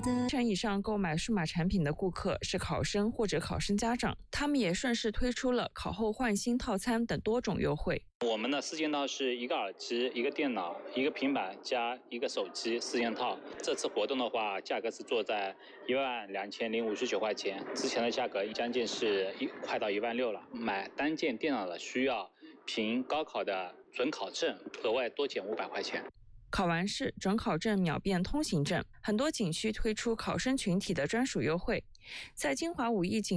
成以上购买数码产品的顾客是考生或者考生家长，他们也顺势推出了考后换新套餐等多种优惠。 我们的4件套是一个耳机、一个电脑、一个平板加一个手机4件套。这次活动的话，价格是做在12059块钱，之前的价格将近是快到16000了。买单件电脑的需要凭高考的准考证，额外多减500块钱。 考完试，准考证秒变通行证，很多景区推出考生群体的专属优惠。在金华5亿景